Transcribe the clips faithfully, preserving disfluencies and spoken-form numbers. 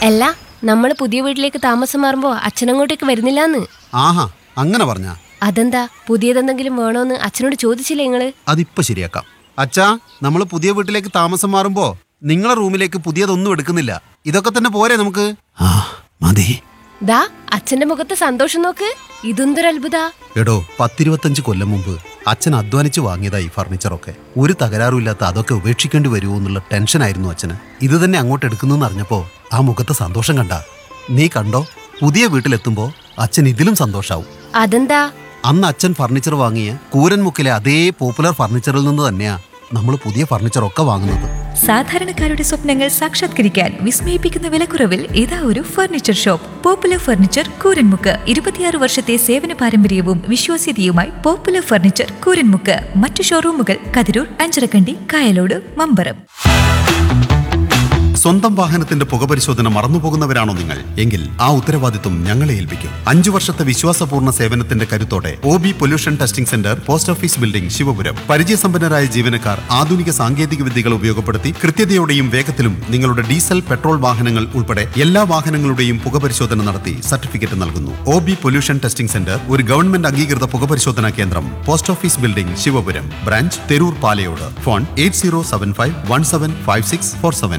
അല്ല, നമ്മള് പുതിയ വീട്ടിലേക്ക് താമസം മാറുമ്പോ അച്ഛനങ്ങോട്ടേക്ക് വരുന്നില്ലാന്ന്. ആഹാ, അങ്ങനെ പറഞ്ഞ? അതെന്താ, പുതിയതെന്തെങ്കിലും വേണോന്ന് അച്ഛനോട് ചോദിച്ചില്ലേ നിങ്ങള്? അതിപ്പോ ശരിയാക്കാം. അച്ഛാ, നമ്മള് പുതിയ വീട്ടിലേക്ക് താമസം മാറുമ്പോ നിങ്ങളെ റൂമിലേക്ക് പുതിയതൊന്നും എടുക്കുന്നില്ല. ഇതൊക്കെ തന്നെ പോരെ നമുക്ക്? ആ മതി. ദാ അച്ഛന്റെ മുഖത്ത് സന്തോഷം നോക്ക്. ഇതെന്തൊരു അത്ഭുത. എടോ, പത്തിരുപത്തഞ്ച് കൊല്ലം മുമ്പ് അച്ഛൻ അധ്വാനിച്ച് വാങ്ങിയതായി ഫർണിച്ചറൊക്കെ. ഒരു തകരാറുമില്ലാത്ത അതൊക്കെ ഉപേക്ഷിക്കേണ്ടി വരുമോ എന്നുള്ള ടെൻഷനായിരുന്നു അച്ഛന്. ഇത് തന്നെ അങ്ങോട്ട് എടുക്കുന്നു അറിഞ്ഞപ്പോ ആ മുഖത്തെ സന്തോഷം കണ്ട. നീ കണ്ടോ, പുതിയ വീട്ടിലെത്തുമ്പോ അച്ഛൻ ഇതിലും സന്തോഷാവും. അതെന്താ? അന്ന് അച്ഛൻ ഫർണിച്ചർ വാങ്ങിയ കൂരൻമുക്കിലെ അതേ പോപ്പുലർ ഫർണിച്ചറിൽ നിന്ന് തന്നെയാ നമ്മൾ പുതിയ ഫർണിച്ചറൊക്കെ വാങ്ങുന്നത്. സാധാരണക്കാരുടെ സ്വപ്നങ്ങൾ സാക്ഷാത്കരിക്കാൻ വിസ്മയിപ്പിക്കുന്ന വിലക്കുറവിൽ ഇതാ ഒരു furniture shop. Popular furniture Kooranmukku. ഇരുപത്തിയാറ് വർഷത്തെ സേവന പാരമ്പര്യവും വിശ്വാസ്യതയുമായി പോപ്പുലർ ഫർണിച്ചർ കൂരൻമുക്ക്. മറ്റു ഷോറൂമുകൾ കതിരൂർ, അഞ്ചരക്കണ്ടി, കായലോട്, മമ്പറം. സ്വന്തം വാഹനത്തിന്റെ പുകപരിശോധന മറന്നുപോകുന്നവരാണോ നിങ്ങൾ? എങ്കിൽ ആ ഉത്തരവാദിത്വം ഞങ്ങളെ ഏൽപ്പിക്കും. അഞ്ചു വർഷത്തെ വിശ്വാസപൂർണ്ണ സേവനത്തിന്റെ കരുത്തോടെ O B pollution testing centre, post office building, Sivapuram. പരിചയസമ്പന്നരായ ജീവനക്കാർ ആധുനിക സാങ്കേതിക വിദ്യകൾ ഉപയോഗപ്പെടുത്തി കൃത്യതയോടെയും വേഗത്തിലും നിങ്ങളുടെ ഡീസൽ, പെട്രോൾ വാഹനങ്ങൾ ഉൾപ്പെടെ എല്ലാ വാഹനങ്ങളുടെയും പുകപരിശോധന നടത്തി സർട്ടിഫിക്കറ്റ് നൽകുന്നു. O B pollution testing centre ഒരു ഗവൺമെന്റ് അംഗീകൃത പുകപരിശോധനാ കേന്ദ്രം. Post office building, Sivapuram. Branch Theroor, Palayode. Phone eight zero seven five one seven five six four seven.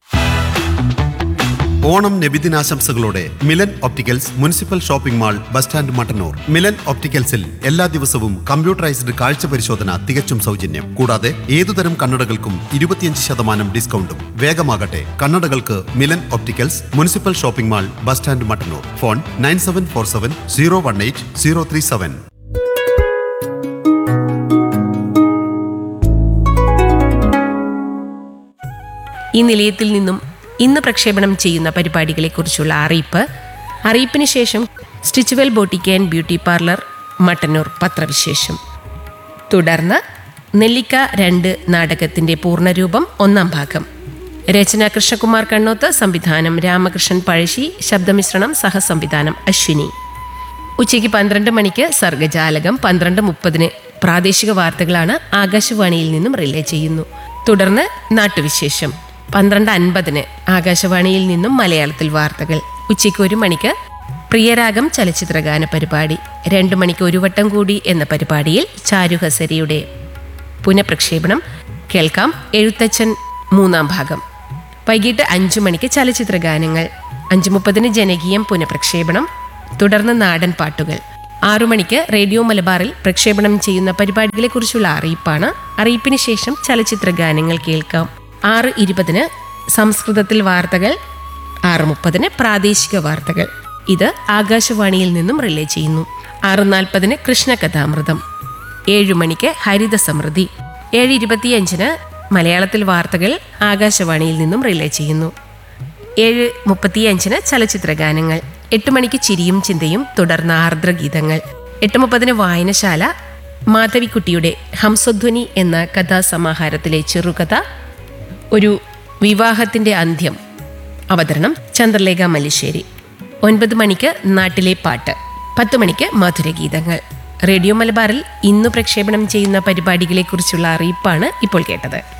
Onam നബിദിനാശംസകളോടെ Milan opticals, municipal shopping mall, bus stand, Mattannur. Milan ഒപ്റ്റിക്കൽസിൽ എല്ലാ ദിവസവും കമ്പ്യൂട്ടറൈസ്ഡ് കാഴ്ച പരിശോധന തികച്ചും സൗജന്യം. കൂടാതെ ഏതുതരം കണ്ണടകൾക്കും ഇരുപത്തിയഞ്ച് ശതമാനം ഡിസ്കൗണ്ടും. വേഗമാകട്ടെ, കണ്ണടകൾക്ക് Milan opticals, municipal shopping mall, bus stand, Mattannur. Phone nine seven four seven zero one eight zero three seven. ഈ നിലയത്തിൽ നിന്നും ഇന്ന് പ്രക്ഷേപണം ചെയ്യുന്ന പരിപാടികളെക്കുറിച്ചുള്ള അറിയിപ്പ്. അറിയിപ്പിന് ശേഷം Stitchwell boutique and beauty parlour, Mattannur പത്രവിശേഷം. തുടർന്ന് നെല്ലിക്ക രണ്ട് നാടകത്തിൻ്റെ പൂർണ്ണരൂപം ഒന്നാം ഭാഗം. രചന കൃഷ്ണകുമാർ കണ്ണോത്ത്, സംവിധാനം രാമകൃഷ്ണൻ പഴശ്ശി, ശബ്ദമിശ്രണം സഹസംവിധാനം അശ്വിനി. ഉച്ചയ്ക്ക് പന്ത്രണ്ട് മണിക്ക് സർഗജാലകം. പന്ത്രണ്ട് മുപ്പതിന് പ്രാദേശിക വാർത്തകളാണ് ആകാശവാണിയിൽ നിന്നും റിലേ ചെയ്യുന്നു. തുടർന്ന് നാട്ടുവിശേഷം. പന്ത്രണ്ട് അൻപതിന് ആകാശവാണിയിൽ നിന്നും മലയാളത്തിൽ വാർത്തകൾ. ഉച്ചയ്ക്ക് ഒരു മണിക്ക് പ്രിയരാഗം ചലച്ചിത്രഗാന പരിപാടി. രണ്ടു മണിക്ക് ഒരു വട്ടം കൂടി എന്ന പരിപാടിയിൽ ചാരുഹസരിയുടെ പുനഃപ്രക്ഷേപണം കേൾക്കാം. എഴുത്തച്ഛൻ മൂന്നാം ഭാഗം. വൈകിട്ട് അഞ്ചു മണിക്ക് ചലച്ചിത്രഗാനങ്ങൾ. അഞ്ചു മുപ്പതിന് ജനകീയം പുനഃപ്രക്ഷേപണം. തുടർന്ന് നാടൻ പാട്ടുകൾ. ആറു മണിക്ക് റേഡിയോ മലബാറിൽ പ്രക്ഷേപണം ചെയ്യുന്ന പരിപാടികളെക്കുറിച്ചുള്ള അറിയിപ്പാണ്. അറിയിപ്പിന് ശേഷം ചലച്ചിത്രഗാനങ്ങൾ കേൾക്കാം. ആറ് ഇരുപതിന് സംസ്കൃതത്തിൽ വാർത്തകൾ. ആറ് മുപ്പതിന് പ്രാദേശിക വാർത്തകൾ. ഇത് ആകാശവാണിയിൽ നിന്നും റിലേ ചെയ്യുന്നു. ആറ് നാൽപ്പതിന് കൃഷ്ണകഥാമൃതം. ഏഴു മണിക്ക് ഹരിത സമൃദ്ധി. ഏഴ് ഇരുപത്തിയഞ്ചിന് മലയാളത്തിൽ വാർത്തകൾ ആകാശവാണിയിൽ നിന്നും റിലേ ചെയ്യുന്നു. ഏഴ് മുപ്പത്തിയഞ്ചിന് ചലച്ചിത്രഗാനങ്ങൾ. എട്ട് മണിക്ക് ചിരിയും ചിന്തയും. തുടർന്ന് ആർദ്രഗീതങ്ങൾ. എട്ട് മുപ്പതിന് വായനശാല. മാധവിക്കുട്ടിയുടെ ഹംസധ്വനി എന്ന കഥാസമാഹാരത്തിലെ ചെറുകഥ ഒരു വിവാഹത്തിന്റെ അന്ത്യം. അവതരണം ചന്ദ്രലേഖ മല്ലിശ്ശേരി. ഒൻപത് മണിക്ക് നാട്ടിലെ പാട്ട്. പത്ത് മണിക്ക് മധുരഗീതങ്ങൾ. റേഡിയോ മലബാറിൽ ഇന്ന് പ്രക്ഷേപണം ചെയ്യുന്ന പരിപാടികളെക്കുറിച്ചുള്ള അറിയിപ്പാണ് ഇപ്പോൾ കേട്ടത്.